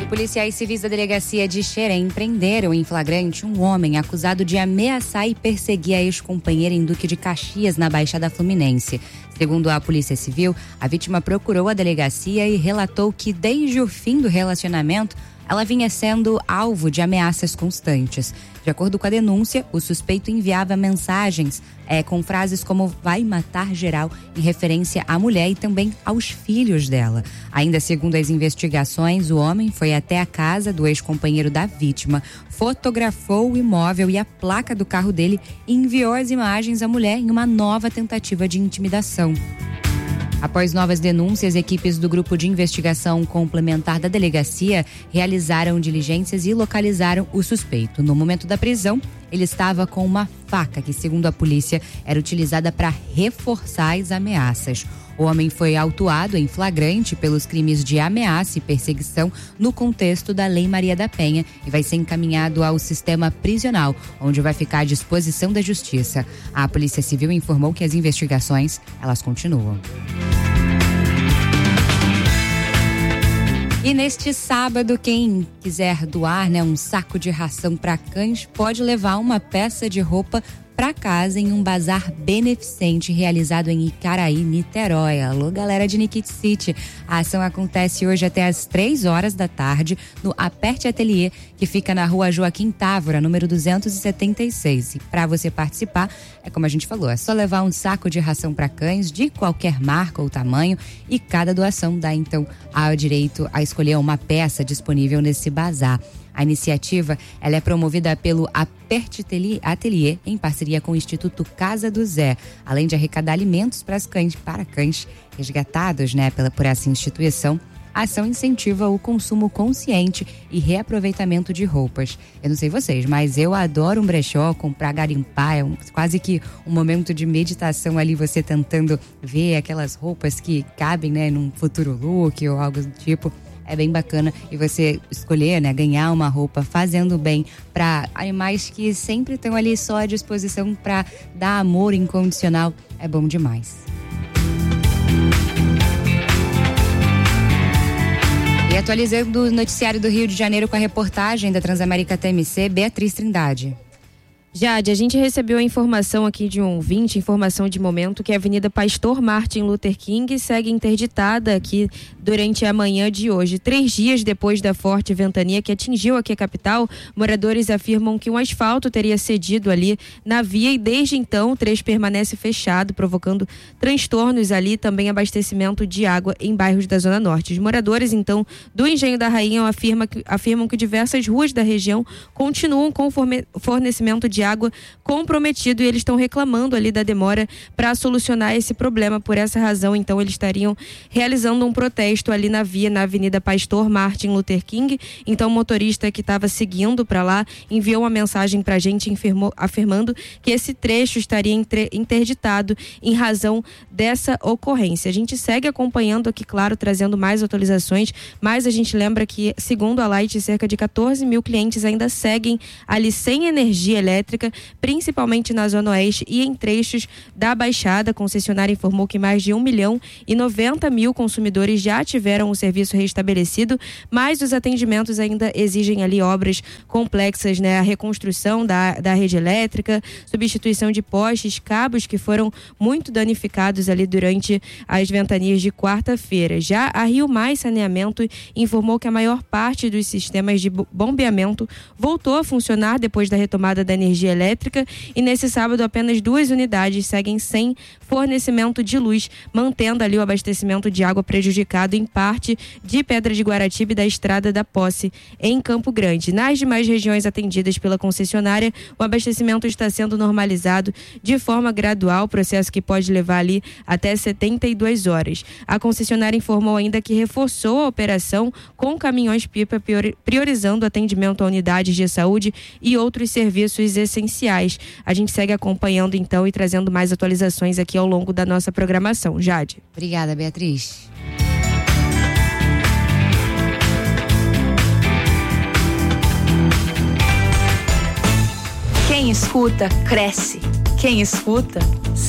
E policiais civis da delegacia de Xerém prenderam em flagrante um homem acusado de ameaçar e perseguir a ex-companheira em Duque de Caxias, na Baixada Fluminense. Segundo a Polícia Civil, a vítima procurou a delegacia e relatou que desde o fim do relacionamento, ela vinha sendo alvo de ameaças constantes. De acordo com a denúncia, o suspeito enviava mensagens com frases como "vai matar geral", em referência à mulher e também aos filhos dela. Ainda segundo as investigações, o homem foi até a casa do ex-companheiro da vítima, fotografou o imóvel e a placa do carro dele e enviou as imagens à mulher em uma nova tentativa de intimidação. Após novas denúncias, equipes do Grupo de Investigação Complementar da Delegacia realizaram diligências e localizaram o suspeito. No momento da prisão, ele estava com uma faca que, segundo a polícia, era utilizada para reforçar as ameaças. O homem foi autuado em flagrante pelos crimes de ameaça e perseguição no contexto da Lei Maria da Penha e vai ser encaminhado ao sistema prisional, onde vai ficar à disposição da Justiça. A Polícia Civil informou que as investigações, elas continuam. E neste sábado, quem quiser doar um saco de ração para cães pode levar uma peça de roupa para casa em um bazar beneficente realizado em Icaraí, Niterói. Alô, galera de Nikit City. A ação acontece hoje até às 15h no Aperte Atelier, que fica na rua Joaquim Távora, número 276. E para você participar, como a gente falou, é só levar um saco de ração para cães de qualquer marca ou tamanho e cada doação dá então ao direito a escolher uma peça disponível nesse bazar. A iniciativa ela é promovida pelo Aperte Atelier em parceria com o Instituto Casa do Zé, além de arrecadar alimentos para cães resgatados por essa instituição. A ação incentiva o consumo consciente e reaproveitamento de roupas. Eu não sei vocês, mas eu adoro um brechó, comprar, garimpar, quase que um momento de meditação ali, você tentando ver aquelas roupas que cabem, num futuro look ou algo do tipo. É bem bacana e você escolher, ganhar uma roupa fazendo bem para animais que sempre estão ali só à disposição para dar amor incondicional. É bom demais. E atualizando o noticiário do Rio de Janeiro com a reportagem da Transamérica TMC, Beatriz Trindade. Jade, a gente recebeu a informação aqui de um ouvinte, informação de momento, que a Avenida Pastor Martin Luther King segue interditada aqui durante a manhã de hoje. 3 dias depois da forte ventania que atingiu aqui a capital, moradores afirmam que um asfalto teria cedido ali na via e desde então o trecho permanece fechado, provocando transtornos ali, também abastecimento de água em bairros da Zona Norte. Os moradores, então, do Engenho da Rainha afirmam que diversas ruas da região continuam com fornecimento de água comprometido e eles estão reclamando ali da demora para solucionar esse problema. Por essa razão, então, eles estariam realizando um protesto ali na via, na Avenida Pastor Martin Luther King. Então, o motorista que estava seguindo para lá enviou uma mensagem para a gente afirmando que esse trecho estaria interditado em razão dessa ocorrência. A gente segue acompanhando aqui, claro, trazendo mais atualizações, mas a gente lembra que, segundo a Light, cerca de 14 mil clientes ainda seguem ali sem energia elétrica, principalmente na Zona Oeste e em trechos da Baixada. A concessionária informou que mais de 1.090.000 consumidores já tiveram o serviço restabelecido, mas os atendimentos ainda exigem ali obras complexas, a reconstrução da rede elétrica, substituição de postes, cabos que foram muito danificados ali durante as ventanias de quarta-feira. Já a Rio Mais Saneamento informou que a maior parte dos sistemas de bombeamento voltou a funcionar depois da retomada da energia elétrica e nesse sábado apenas 2 unidades seguem sem fornecimento de luz, mantendo ali o abastecimento de água prejudicado em parte de Pedra de Guaratiba e da Estrada da Posse em Campo Grande. Nas demais regiões atendidas pela concessionária, o abastecimento está sendo normalizado de forma gradual, processo que pode levar ali até 72 horas. A concessionária informou ainda que reforçou a operação com caminhões-pipa, priorizando o atendimento a unidades de saúde e outros serviços essenciais. A gente segue acompanhando então e trazendo mais atualizações aqui ao longo da nossa programação. Jade. Obrigada, Beatriz. Quem escuta, cresce. Quem escuta,